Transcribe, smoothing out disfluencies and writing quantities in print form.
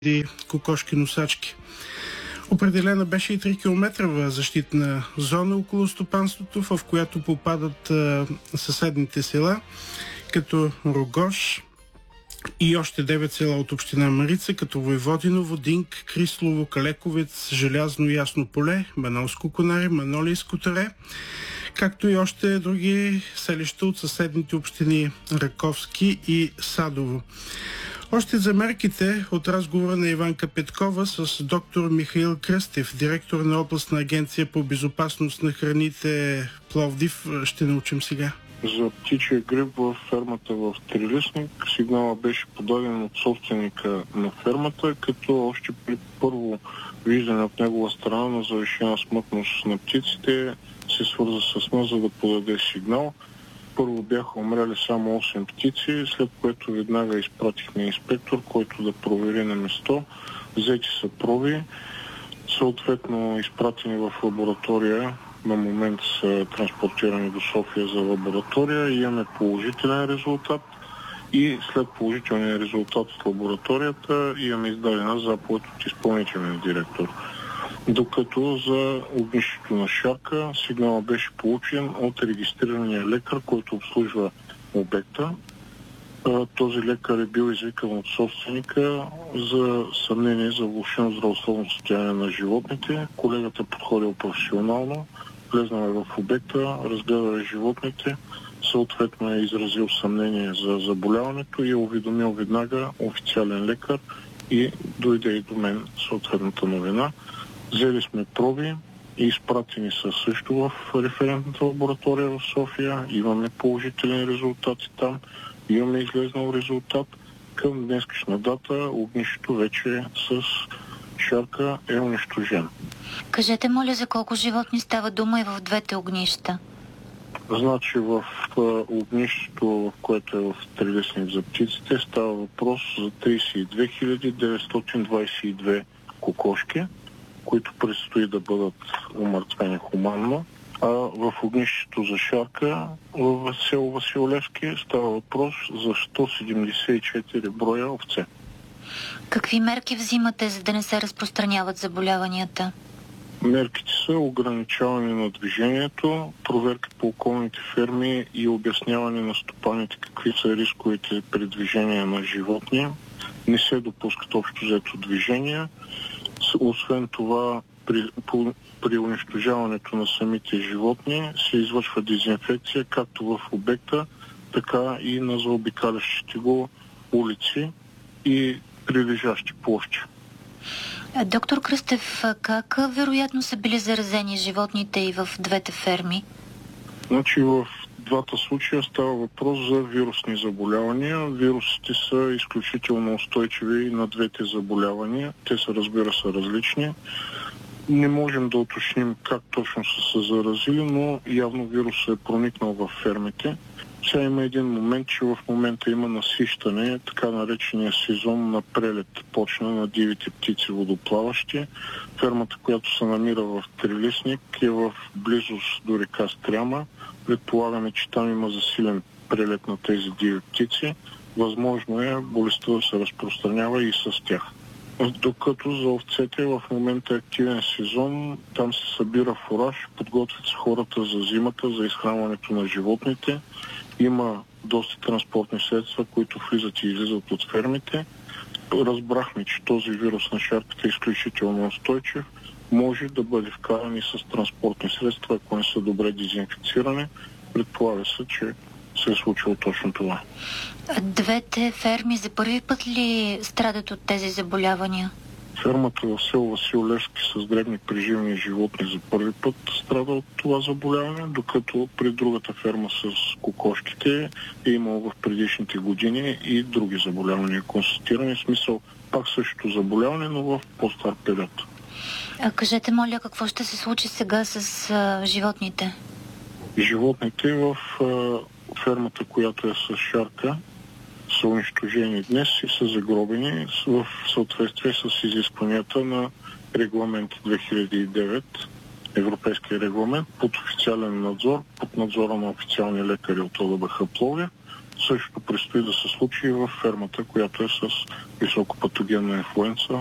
кокошки носачки. Определена беше и 3 километрова защитна зона около стопанството, в която попадат съседните села, като Рогош и още 9 села от община Марица, като Войводиново, Динк, Крислово, Калековец, Желязно и Ясно поле, Баналско конаре, Манолийско тере, както и още други селища от съседните общини Раковски и Садово. Още за мерките от разговора на Иванка Петкова с доктор Михаил Кръстев, директор на областна агенция по безопасност на храните Пловдив, ще научим сега. За птичия грип в фермата в Трилистник сигнала беше подаден от собственика на фермата, като още при първо виждане от негова страна на завишена смъртност на птиците се свърза с нас, за да подаде сигнал. Първо бяха умряли само 8 птици, след което веднага изпратихме инспектор, който да провери на место. Взети са проби, съответно изпратени в лаборатория. На момент са транспортирани до София за лаборатория и имаме положителен резултат. И след положителния резултат от лабораторията имаме издадена заповед от изпълнителния директор. Докато за огнището на шарка сигнала беше получен от регистрирания лекар, който обслужва обекта. Този лекар е бил извикан от собственика за съмнение за влошено здравословно състояние на животните. Колегата подходил професионално, влезнал е в обекта, разгледал е животните, съответно е изразил съмнение за заболяването и е уведомил веднага официален лекар и дойде и до мен съответната новина. Взели сме проби и изпратени са също в референтната лаборатория в София. Имаме положителни резултати там. Имаме излезнал резултат. Към днескашна дата огнището вече с шарка е унищожено. Кажете, моля, за колко животни става дума и в двете огнища? Значи в огнището, което е в Трилистник за птиците, става въпрос за 32 922 кокошки, които предстои да бъдат умъртвени хуманно. А в огнището за шарка в село Василевски става въпрос за 174 броя овце. Какви мерки взимате, за да не се разпространяват заболяванията? Мерките са ограничаване на движението, проверка по околните ферми и обясняване на стопаните какви са рисковете при движение на животни. Не се допускат общо взето движения. Освен това, при унищожаването на самите животни се извършва дезинфекция както в обекта, така и на заобикалящите го улици и прилежащи площи. Доктор Кръстев, как вероятно са били заразени животните и в двете ферми? Значи в двата случая става въпрос за вирусни заболявания. Вирусите са изключително устойчиви на двете заболявания. Те са, разбира се, различни. Не можем да уточним как точно са се заразили, но явно вирусът е проникнал в фермите. Сега има един момент, че в момента има насищане, така наречения сезон на прелет почна на дивите птици водоплаващи. Фермата, която се намира в Трилистник, е в близост до река Стряма. Предполагаме, че там има засилен прелет на тези диви птици. Възможно е болестта да се разпространява и с тях. Докато за овцете в момента е активен сезон, там се събира фураж, подготвят се хората за зимата, за изхранването на животните. Има доста транспортни средства, които влизат и излизат от фермите. Разбрахме, че този вирус на шарката е изключително устойчив. Може да бъде вкаран и с транспортни средства, ако не са добре дезинфицирани. Предполага се, че се е случило точно това. Двете ферми за първи път ли страдат от тези заболявания? Фермата в село Василевски с дребни преживни животни за първи път страда от това заболяване, докато при другата ферма с кокошките е имало в предишните години и други заболявания констатирани. В смисъл пак същото заболяване, но в по-стар период. Кажете, моля, какво ще се случи сега с животните? Животните в фермата, която е с шарка, са унищожени днес и са загробени в съответствие с изискванията на регламент 2009, европейския регламент, под официален надзор, под надзора на официални лекари от ОДБХ Пловдив. Същото предстои да се случи и в фермата, която е с високопатогенна инфлуенца.